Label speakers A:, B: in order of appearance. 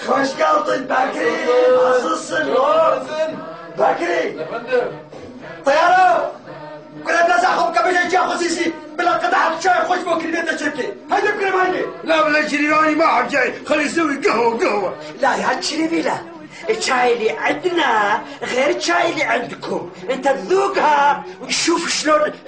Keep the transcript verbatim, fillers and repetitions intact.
A: hoş geldin Bekri. Nasılsın oğlum? Bekri. طيارة كنا بنزعهم كبشة جا خصيصي بلا قطعة شاي خوش بوكرينة تشبكي هاي بكرة ماني
B: لا بلا شريفاني ما أحب شاي خلي يسوي قهوة قهوة
A: لا يا شريفي لا الشاي اللي عندنا غير الشاي اللي عندكم انت تذوقها وتشوف شلون